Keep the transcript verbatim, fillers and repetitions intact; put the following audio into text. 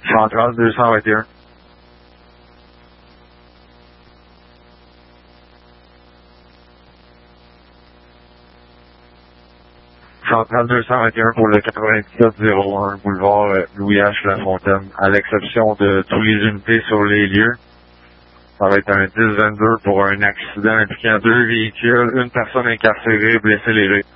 Centrale deux cent vingt et un. Centrale deux cent vingt et un pour le quatre-vingt-dix-sept zéro un, boulevard euh, Louis H. Lafontaine, à l'exception de tous les unités sur les lieux. Ça va être un dix vingt-deux pour un accident impliquant deux véhicules, une personne incarcérée, blessée léger.